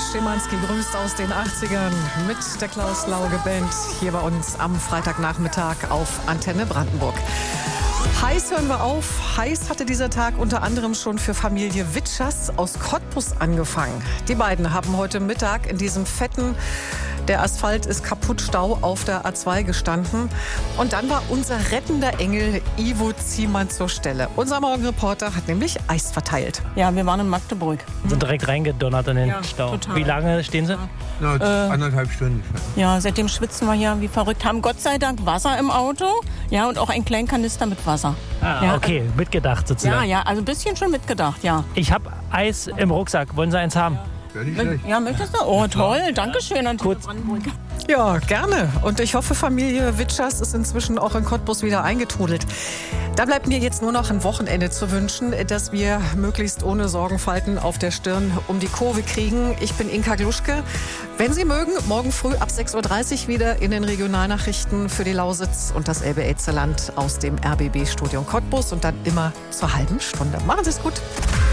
Schimanski grüßt aus den 80ern mit der Klaus Lauge Band hier bei uns am Freitagnachmittag auf Antenne Brandenburg. Heiß hören wir auf. Heiß hatte dieser Tag unter anderem schon für Familie Witschers aus Cottbus angefangen. Die beiden haben heute Mittag in diesem fetten, der Asphalt ist kaputt, Stau auf der A2 gestanden. Und dann war unser rettender Engel Ivo Ziemann zur Stelle. Unser Morgenreporter hat nämlich Eis verteilt. Ja, wir waren in Magdeburg. Sind direkt reingedonnert in den Stau. Total. Wie lange stehen Sie? Ja, 1,5 Stunden. Ja, seitdem schwitzen wir hier wie verrückt. Haben Gott sei Dank Wasser im Auto. Ja, und auch einen kleinen Kanister mit Wasser. Ah, okay, mitgedacht sozusagen. Ja, also ein bisschen schon mitgedacht, ja. Ich habe Eis im Rucksack. Wollen Sie eins haben? Ja, nicht schlecht. Ja, möchtest du? Oh, toll, danke schön. Kurz. Ja, gerne. Und ich hoffe, Familie Witschers ist inzwischen auch in Cottbus wieder eingetrudelt. Da bleibt mir jetzt nur noch ein Wochenende zu wünschen, dass wir möglichst ohne Sorgenfalten auf der Stirn um die Kurve kriegen. Ich bin Inka Gluschke. Wenn Sie mögen, morgen früh ab 6.30 Uhr wieder in den Regionalnachrichten für die Lausitz und das Elbe-Elsterland aus dem RBB-Studio Cottbus und dann immer zur halben Stunde. Machen Sie es gut.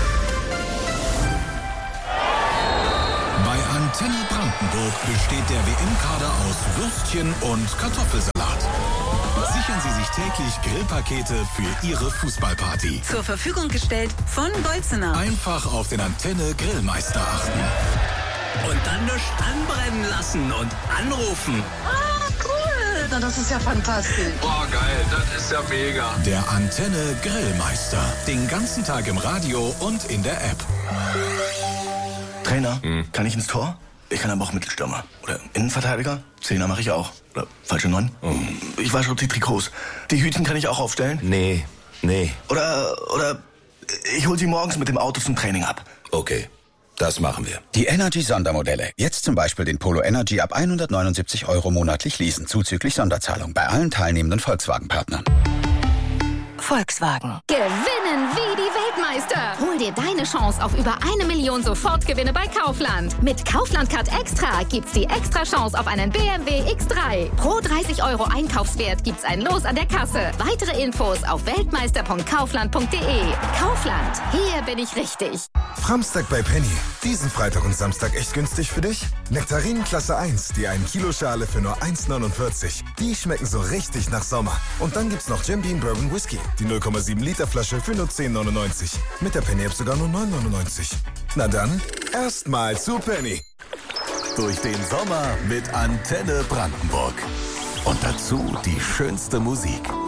Bei Antenne Brandenburg besteht der WM-Kader aus Würstchen und Kartoffelsalat. Sichern Sie sich täglich Grillpakete für Ihre Fußballparty. Zur Verfügung gestellt von Bolzener. Einfach auf den Antenne Grillmeister achten. Und dann nicht anbrennen lassen und anrufen. Ah, cool. Na, das ist ja fantastisch. Boah, geil, das ist ja mega. Der Antenne Grillmeister. Den ganzen Tag im Radio und in der App. Trainer, kann ich ins Tor? Ich kann aber auch Mittelstürmer. Oder Innenverteidiger? Zehner mache ich auch. Oder falsche 9. Ich wasche die Trikots. Die Hütchen kann ich auch aufstellen? Nee. Oder ich hol sie morgens mit dem Auto zum Training ab. Okay, das machen wir. Die Energy-Sondermodelle. Jetzt zum Beispiel den Polo Energy ab 179 € monatlich leasen, zuzüglich Sonderzahlung bei allen teilnehmenden Volkswagen-Partnern. Volkswagen. Gewinnen wie die Weltmeister. Hol dir deine Chance auf über 1 Million Sofortgewinne bei Kaufland. Mit Kaufland Card Extra gibt's die extra Chance auf einen BMW X3. Pro 30 € Einkaufswert gibt's ein Los an der Kasse. Weitere Infos auf weltmeister.kaufland.de. Kaufland. Hier bin ich richtig. Framstag bei Penny. Diesen Freitag und Samstag echt günstig für dich? Nektarinen Klasse 1, die 1 Kilo Schale für nur 1,49. Die schmecken so richtig nach Sommer. Und dann gibt's noch Jim Beam Bourbon Whisky. Die 0,7 Liter Flasche für nur 10,99. Mit der Penny App sogar nur 9,99. Na dann, erstmal zu Penny. Durch den Sommer mit Antenne Brandenburg. Und dazu die schönste Musik.